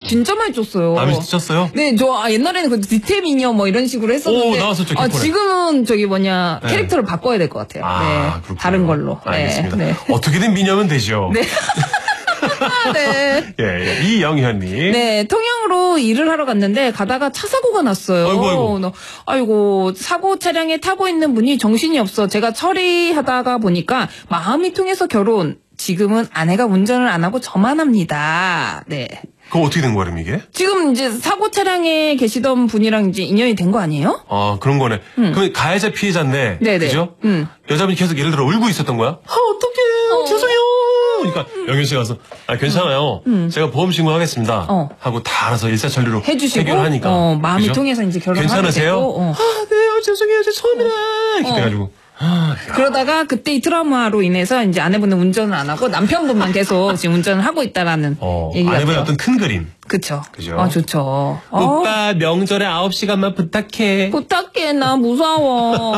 진짜 많이 쪘어요. 남이 쪘어요? 네, 저 옛날에는 그 디테미녀 뭐 이런 식으로 했었는데. 나왔었죠. 지금은 저기 뭐냐 네. 캐릭터를 바꿔야 될 것 같아요. 네, 그렇군요. 다른 걸로. 알겠습니다. 네. 어떻게든 미녀면 되죠. 네. 네. 예. 이영현님. 네, 통영으로 일을 하러 갔는데 가다가 차 사고가 났어요. 아이고, 사고 차량에 타고 있는 분이 정신이 없어. 제가 처리하다가 보니까 마음이 통해서 결혼. 지금은 아내가 운전을 안 하고 저만 합니다. 네. 그거 어떻게 된 거예요, 이게? 지금 이제 사고 차량에 계시던 분이랑 이제 인연이 된 거 아니에요? 그런 거네. 그럼 가해자 피해자인데. 네네. 그죠? 여자분이 계속 예를 들어 울고 있었던 거야? 어떡해. 죄송해요. 그러니까 영현 씨가 가서 괜찮아요. 제가 보험 신고하겠습니다. 하고 다 알아서 일사천리로 해주시고 해결하니까. 마음이 그죠? 통해서 이제 결혼하게 괜찮으세요? 되고. 네, 죄송해요. 제 처음이라. 이렇게 돼가지고. 그러다가 그때 이 트라우마로 인해서 이제 아내분은 운전을 안 하고 남편분만 계속 지금 운전을 하고 있다라는 얘기가 아내분의 어떤 큰 그림. 그쵸. 그죠? 좋죠. 오빠 명절에 9시간만 부탁해. 부탁해, 나 무서워.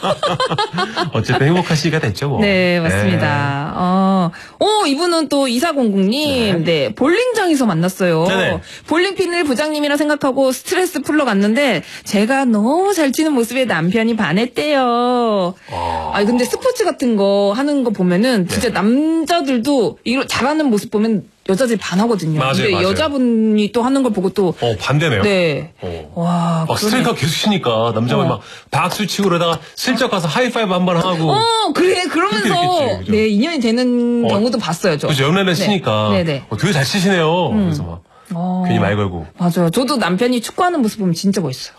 어쨌든 행복한 시기가 됐죠, 뭐. 네, 맞습니다. 이분은 또 2400님, 네, 볼링장에서 만났어요. 네네. 볼링핀을 부장님이라 생각하고 스트레스 풀러 갔는데, 제가 너무 잘 치는 모습에 남편이 반했대요. 근데 스포츠 같은 거 하는 거 보면은, 진짜 남자들도 이걸 잘하는 모습 보면 여자들이 반하거든요. 근데 맞아요. 여자분이 또 하는 걸 보고 또. 반대네요. 네. 와. 스트라이크가 계속 치니까 남자가 막 박수 치고 그러다가 슬쩍 가서 하이파이브 한번 하고. 그래. 그러면서 있겠지, 네, 인연이 되는 경우도 봤어요, 저. 그죠. 연애를 치니까. 네네. 되게 잘 치시네요. 그래서 막 괜히 말 걸고. 맞아요. 저도 남편이 축구하는 모습 보면 진짜 멋있어요.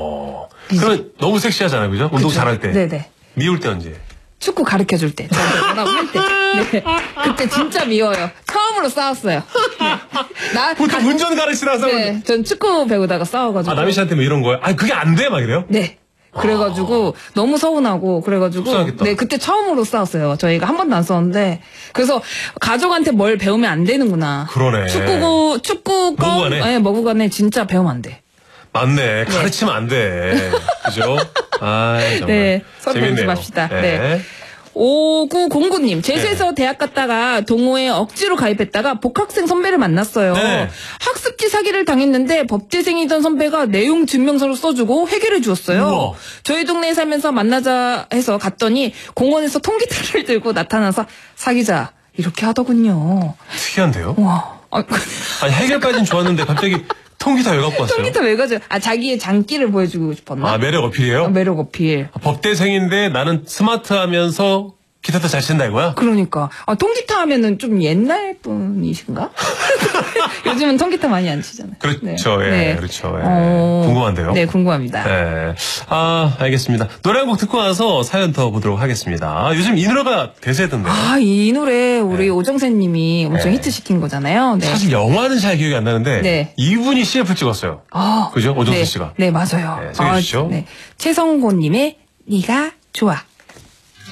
그러면 너무 섹시하잖아요, 그죠? 운동 잘할 때. 네네. 미울 때 언제? 축구 가르쳐줄 때. 저한테 뭐라고 할 때. 네. 그때 진짜 미워요. 처음으로 싸웠어요. 네. 보통 운전 가르치라서. 네. 전 축구 배우다가 싸워가지고. 남희 씨한테 뭐 이런 거예요? 그게 안 돼? 막 이래요? 네. 그래가지고 너무 서운하고 그래가지고 속상하겠다. 네 그때 처음으로 싸웠어요. 저희가 한 번도 안 싸웠는데 그래서 가족한테 뭘 배우면 안 되는구나. 그러네. 축구건 네, 머구간에 진짜 배우면 안 돼. 맞네. 가르치면 안 돼. 그죠? 정말. 네. 서로 배우지 맙시다. 네. 5909님, 제주에서 대학 갔다가 동호회 억지로 가입했다가 복학생 선배를 만났어요. 네. 학습지 사기를 당했는데 법제생이던 선배가 내용 증명서를 써주고 해결해 주었어요. 우와. 저희 동네에 살면서 만나자 해서 갔더니 공원에서 통기타를 들고 나타나서 사귀자 이렇게 하더군요. 특이한데요? 와. 해결까지는 좋았는데 갑자기 통기타 왜 갖고 왔어요? 통기타 왜 가져? 자기의 장기를 보여주고 싶었나? 매력 어필이에요? 매력 어필. 법대생인데 나는 스마트하면서 기타도 잘 친다 이거야? 그러니까. 통기타 하면은 좀 옛날 분이신가? 요즘은 통기타 많이 안 치잖아요. 그렇죠. 네. 예. 네. 그렇죠. 예. 궁금한데요? 네, 궁금합니다. 네. 알겠습니다. 노래 한 곡 듣고 나서 사연 더 보도록 하겠습니다. 요즘 이 노래가 대세던데요? 이 노래 우리 오정세 님이 엄청 히트시킨 거잖아요. 네. 사실 영화는 잘 기억이 안 나는데 네. 이분이 CF를 찍었어요. 그죠? 오정세 네. 씨가. 네, 맞아요. 네, 정해주시죠. 네. 최성곤 님의 네가 좋아.